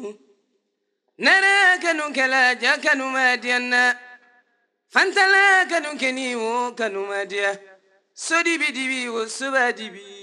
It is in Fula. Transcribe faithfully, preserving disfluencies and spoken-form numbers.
nana kanu kala ja kanu madiana fantala kanu keni wo kanu madia sodi bidibi wo suba dibi